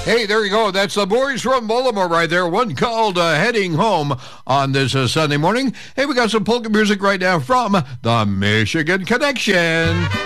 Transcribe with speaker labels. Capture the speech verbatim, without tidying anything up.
Speaker 1: Hey, there you go. That's the boys from Baltimore right there. One called uh, Heading Home on this uh, Sunday morning. Hey, we got some polka music right now from the Michigan Connection.